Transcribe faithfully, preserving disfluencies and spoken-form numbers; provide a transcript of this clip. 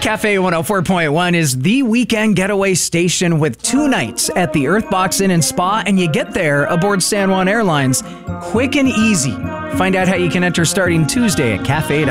Cafe one oh four point one is the weekend getaway station with two nights at the Earthbox Inn and Spa, and you get there aboard San Juan Airlines quick and easy. Find out how you can enter starting Tuesday at cafe dot com.